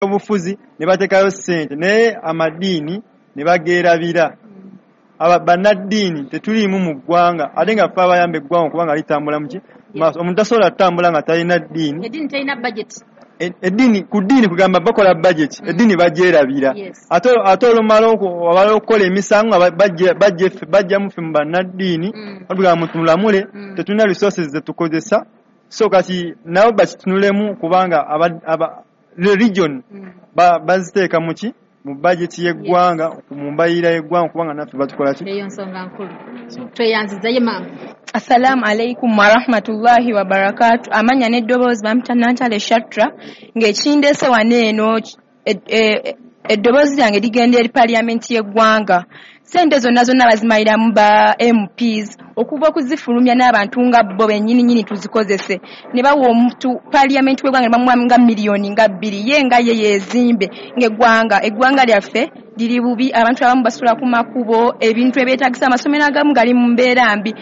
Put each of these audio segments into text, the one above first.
obufuzi ne bateekayo ssente naye amadiini ne bageerabira. Bannaddiini tetuliimu mu ggwanga ate nga ffe abayamba eggwanga kubanga litambula muki maaso. Omuntu tasobola kutambula nga talina ddiini. Eddiini talina budget. Eddiini ku ddiini kugamba bakola budget, eddiini bagyerabira. Ate olumala okukola emisango bajjamu ffe mu bannaddiini batugamba mutunulamule tetulina resources zetukozesa, so kati nabo bakitunulemu kubanga region baziteeka muki mu budget y'eggwanga mu mbalirira y'eggwanga kubanga naffe batukola ki. Eyo nsonga nkulu. Tweyanzizayo maama. Assalamu alaikum wa rahmatullahi wa barakatuh. Amanya n'eddoboozi bamuta Nantale Shatra ng'ekindese wano eno eddoboozi lyange ligenda eri paliamenti y'eggwanga. Sente zonna bazimaliramu ba MPs okuva okuzifulumya n'abantu nga bo bennyini tuzikozese ne bawa omuntu paliamenti w'eggwanga ne bamuwa nga miliyoni nga 2 ye nga ye yeezimbe ng'eggwanga lyaffe liri bubi, abantu abamu basula ku makubo, ebintu ebyetaagisa amasomero agamu gali mu mbeera mbi.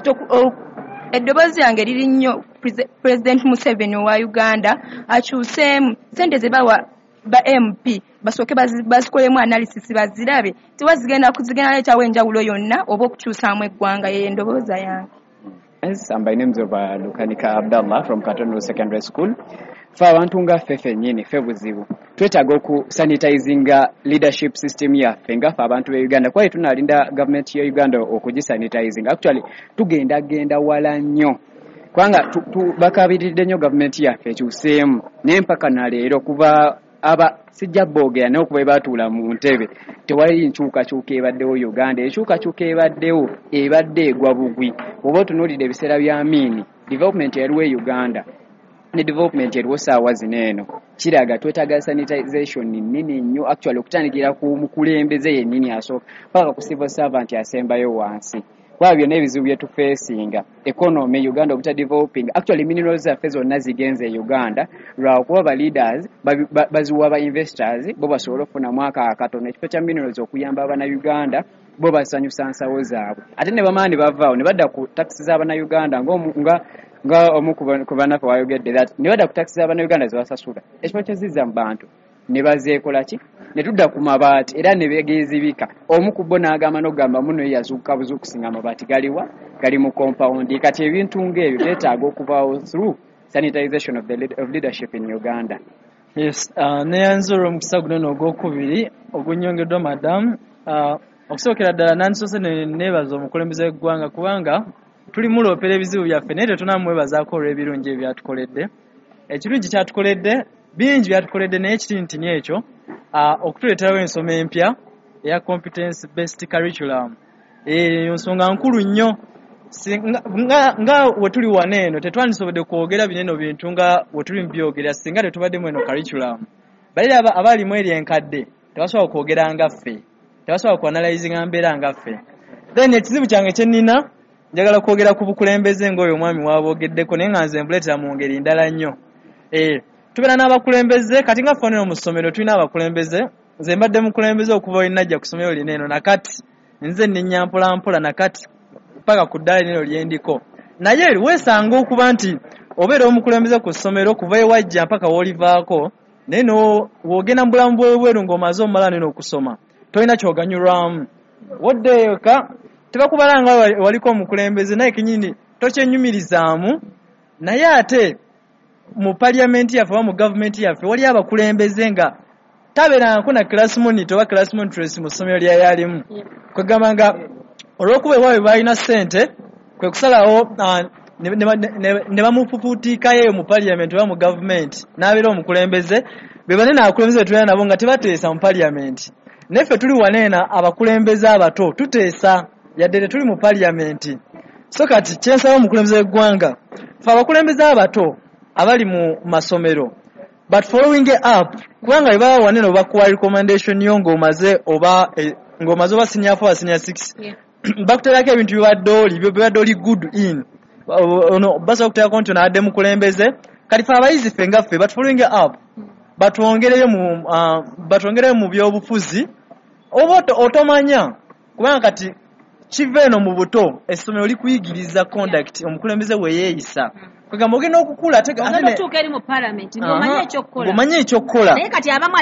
Eddoboozi lyange liri nnyo President Museveni wa Uganda akyuseemu sente ze bawa ba MP basooke bazikolemu analysis bazirabe tiwazigenda leetawo enjawulo yonna oba okukyusaamu eggwanga. Yeyo endobooza yange. Yes, my name is Lukanika Abdallah from Katonda Secondary School. Fa abantu nga ffe nnyini ffe buzibu twetaaga okusanitizinga leadership system yaffe nga ffe abantu be Uganda kwaye tunalinda government ya Uganda okugisanitizinga. Actually tugenda wala nnyo kubanga bakabiridde nnyo government yaffe ekyuseemu naye mpaka na leero kuba aba sijja boogera naye okuba batuula mu ntebe tewali nkyukakyuka ebaddewo Uganda. Enkyukakyuka ebadde egwa bugwi. Oba otunuulidde ebiseera bya Amini development yaliwo e Uganda ne development yaliwo saawa zino eno kiraga twetaaga sanitization nnini nnyo actually okutandikira ku mukulembeze yennyini asooka paka ku civil servant asembayo wansi. Kwa byonna ebizibu bye tufeesinga economy Uganda obuta developing actually minerals zaffe zonna zigenze Uganda lwakuba ba leaders baziwa ba investors bo basobola okufunamu akatono ekifo kya minerals okuyamba abana Uganda bo basanyusa nsawo zaabwe ate ne bamaani bavaawo ne badda ku taxi z'abana Uganda nga omu ku banafe wayogedde that ne badda ku taxi z'abana Uganda zebasasula ekifo kyezizza mu bantu ne bazeekola ki ne tudda ku mabaati era ne beegezibika. Omu ku bo n'agamba n'ogamba muno yazuuka buzuukusinga amabaati gali mu compound. Kati ebintu ng'ebyo byetaaga okuvaawo through sanitization of leadership in Uganda. Yes, neyanzura omukisa guno n'ogwokubiri ogunnyongeddwa madamu. Okusookera ddala nandisoose neebaza omukulembeze w'eggwanga kubanga tuli muloopera ebizibu byaffe naye tetunamwebazaako olw'ebirungi ebyatukoledde. Ekirungi kyatukoledde bingi byatukoledde naye ekitintini ekyo okutuleeterawo ensoma empya eya competence based curriculum. Eyo nsonga nkulu nnyo nga wetuli wano eno tetwandisobodde kwogera bineno bintu nga wetuli mubyogera singa tetubaddemu eno curriculum. Balira abalimu eri enkadde tebasobola kwogera nga ffe, tebasobola kuanalyzinga mbeera nga ffe. Then ekizibu kyange kyennina njagala kwogera ku bukulembeze ng'oyo omwami wabogeddeko naye nga nze mbuleetera mu ngeri ndala nnyo. Tubeera n'abakulembeze kati nga ffe mu ssomero tulina abakulembeze. Nze mbadde mukulembeze okuva olinajja ku ssomero lino eno nakati nze nninya mpolampola nakati paka ku ddala lino lyendiko. Naye weesanga okuba nti obeera omukulembeze ku ssomero kuva ewajja mpaka w'olivaako naye w'ogenda mu bulamu bw'ebweru ng'omaze omala nino okusoma tolina kyoganyulwamu. Woddeeyo ka tebakubala nga waliko omukulembeze naye kenyini tokyenyumirizaamu. Naye ate mu parliament yaffe oba mu government yaffe wali abakulembeze nga tabeerangako na class monitor oba class monitress mu ssomero lyayalimu. Kwegamba nga olw'okuba ewaabwe balina ssente kwe kusalawo ne bamupupuutiikayo eyo mu parliament oba mu government n'abeera omukulembeze. Be banene abakulembeze betulina nabo nga tebateesa mu parliament. Neffe tuli waneena abakulembeze abato tuteesa yadde tuli mu parliament. So kati kyensaba omukulembeze w'eggwanga ffe abakulembeze abato abali mu masomero but following up kubanga baba wanene bakuwa recommendation yo ng'omaze oba senior 4 senior 6 bakuterako ebintu bibadde oli good in ono basobola kuteerako nti onadde mukulembeze kati fe abayizi ffe nga ffe but following up batwongereyo mu byobufuzi oba otomanya kubanga kati kiva eno mu buto essomero likuyigiriza conduct omukulembeze we yeeyisa kugamba ogenda okukula ate otuuka eri mu parliament ng'omanye ekyokukola ng'omanye ekyokukola naye kati abamu